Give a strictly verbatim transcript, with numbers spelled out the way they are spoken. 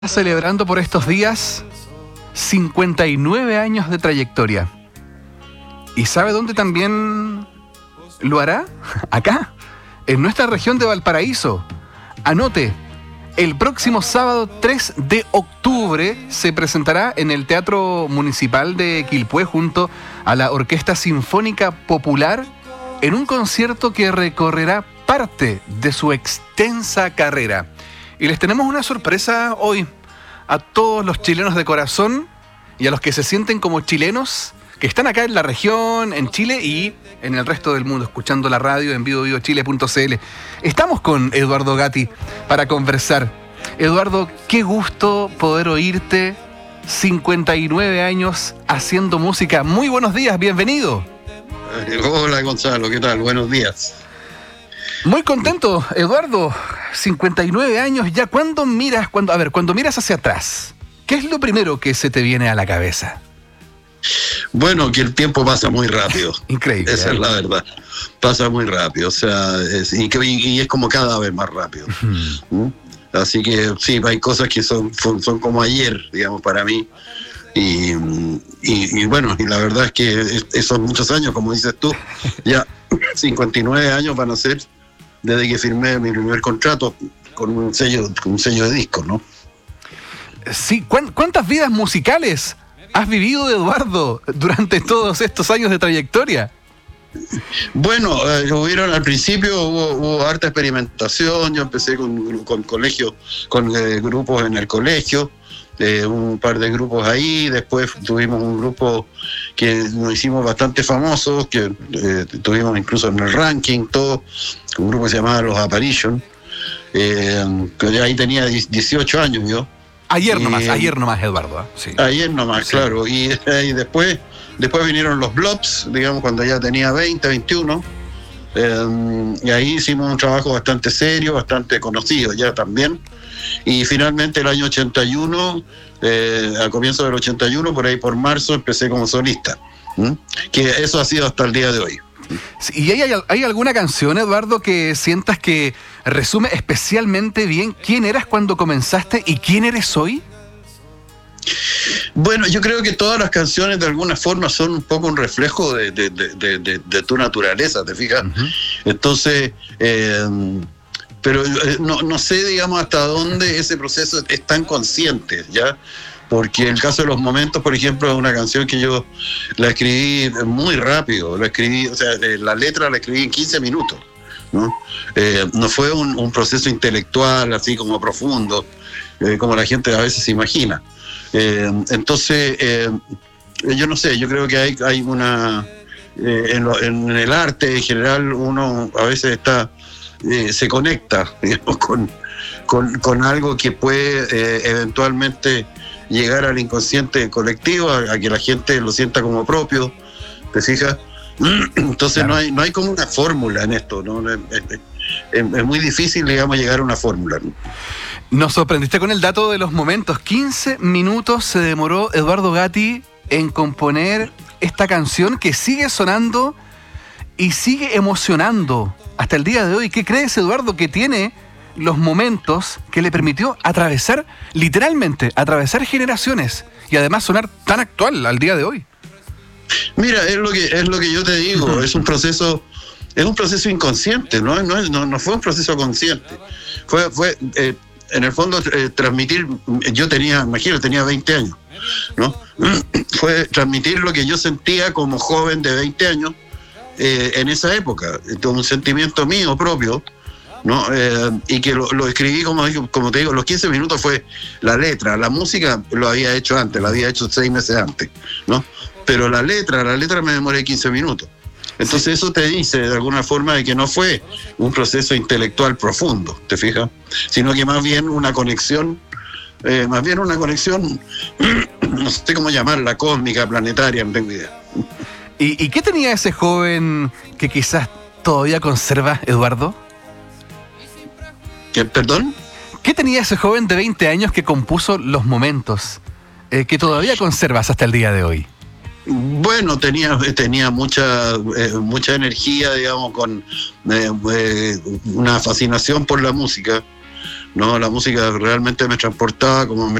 Celebrando por estos días cincuenta y nueve años de trayectoria. ¿Y sabe dónde también lo hará? Acá, en nuestra región de Valparaíso. Anote, el próximo sábado tres de octubre se presentará en el Teatro Municipal de Quilpué junto a la Orquesta Sinfónica Popular en un concierto que recorrerá parte de su extensa carrera. Y les tenemos una sorpresa hoy a todos los chilenos de corazón y a los que se sienten como chilenos, que están acá en la región, en Chile y en el resto del mundo, escuchando la radio en vivo vivo chile punto c l. Estamos con Eduardo Gatti para conversar. Eduardo, qué gusto poder oírte. cincuenta y nueve años haciendo música. Muy buenos días, bienvenido. Hola Gonzalo, ¿qué tal? Buenos días. Muy contento, Eduardo. cincuenta y nueve años ya. ¿Cuándo miras, cuando, a ver, cuando miras hacia atrás, qué es lo primero que se te viene a la cabeza? Bueno, que el tiempo pasa muy rápido. Increíble. Esa ¿eh? es la verdad. Pasa muy rápido. O sea, es, y, y es como cada vez más rápido. ¿Mm? Así que sí, hay cosas que son, son, son como ayer, digamos, para mí. Y, y, y bueno, y la verdad es que esos muchos años, como dices tú, ya cincuenta y nueve años van a ser desde que firmé mi primer contrato con un sello, con un sello de disco, ¿no? Sí, ¿cuántas vidas musicales has vivido, Eduardo, durante todos estos años de trayectoria? Bueno, eh, hubieron al principio hubo, hubo harta experimentación. Yo empecé con, con colegio, con eh, grupos en el colegio, eh, un par de grupos ahí. Después tuvimos un grupo que nos hicimos bastante famosos, que eh, tuvimos incluso en el ranking, todo, un grupo que se llamaba Los Apparition. Eh, que ahí tenía dieciocho años yo. Ayer y, nomás, ayer nomás, Eduardo. ¿eh? Sí. Ayer nomás, sí. Claro. Y, y después, después vinieron los Blobs, digamos, cuando ya tenía veinte, veintiuno. Eh, y ahí hicimos un trabajo bastante serio, bastante conocido ya también. Y finalmente el año ochenta y uno, eh, al comienzo del ochenta y uno, por ahí por marzo, empecé como solista. ¿Mm? Que eso ha sido hasta el día de hoy. ¿Y hay, hay alguna canción, Eduardo, que sientas que resume especialmente bien quién eras cuando comenzaste y quién eres hoy? Bueno, yo creo que todas las canciones de alguna forma son un poco un reflejo de, de, de, de, de, de tu naturaleza, ¿te fijas? Uh-huh. Entonces, eh, pero no, no sé, digamos, hasta dónde ese proceso es tan consciente, ¿ya? Porque en el caso de Los Momentos, por ejemplo, es una canción que yo la escribí muy rápido, la escribí, o sea, la letra la escribí en quince minutos, ¿no? Eh, no fue un, un proceso intelectual así como profundo, eh, como la gente a veces se imagina. Eh, entonces, eh, yo no sé, yo creo que hay, hay una... Eh, en, lo, en el arte en general uno a veces está eh, se conecta, digamos, con, con, con algo que puede eh, eventualmente llegar al inconsciente colectivo, a, a que la gente lo sienta como propio, ¿te fijas? Entonces claro. no hay no hay como una fórmula en esto, ¿no? Es, es, es muy difícil, digamos, llegar a una fórmula, ¿no? Nos sorprendiste con el dato de Los Momentos. quince minutos se demoró Eduardo Gatti en componer esta canción que sigue sonando y sigue emocionando hasta el día de hoy. ¿Qué crees, Eduardo, que tiene Los Momentos que le permitió atravesar, literalmente, atravesar generaciones y además sonar tan actual al día de hoy? Mira, es lo que es lo que yo te digo, uh-huh. es un proceso es un proceso inconsciente, no no no, no fue un proceso consciente. Fue fue eh, en el fondo eh, transmitir, yo tenía, imagínate, tenía veinte años, ¿no? Fue transmitir lo que yo sentía como joven de veinte años eh, en esa época, un sentimiento mío propio, ¿no? Eh, y que lo, lo escribí, como, como te digo, los quince minutos fue la letra. La música lo había hecho antes, la había hecho seis meses antes, ¿no? Pero la letra, la letra me demoré quince minutos. Entonces eso te dice de alguna forma de que no fue un proceso intelectual profundo, ¿te fijas? Sino que más bien una conexión, eh, más bien una conexión, no sé cómo llamarla, cósmica, planetaria, no tengo idea. ¿Y, y qué tenía ese joven que quizás todavía conserva, Eduardo? ¿Qué, perdón? ¿Qué tenía ese joven de veinte años que compuso Los Momentos, eh, que todavía conservas hasta el día de hoy? Bueno, tenía tenía mucha eh, mucha energía, digamos, con eh, eh, una fascinación por la música, No, la música realmente me transportaba como me